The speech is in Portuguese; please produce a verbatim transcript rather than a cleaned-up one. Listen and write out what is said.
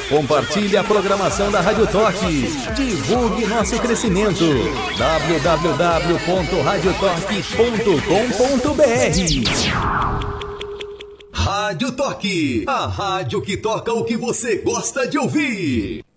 Compartilhe a programação da Rádio Toque. Divulgue nosso crescimento. w w w ponto rádio toque ponto com ponto b r. Rádio Toque, a rádio que toca o que você gosta de ouvir.